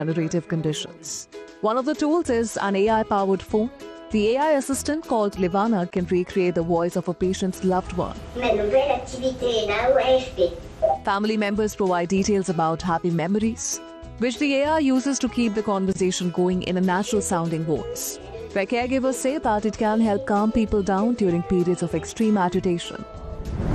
degenerative conditions. One of the tools is an AI-powered phone. The AI assistant called Livana can recreate the voice of a patient's loved one. Family members provide details about happy memories, which the AI uses to keep the conversation going in a natural-sounding voice. Where caregivers say that it can help calm people down during periods of extreme agitation.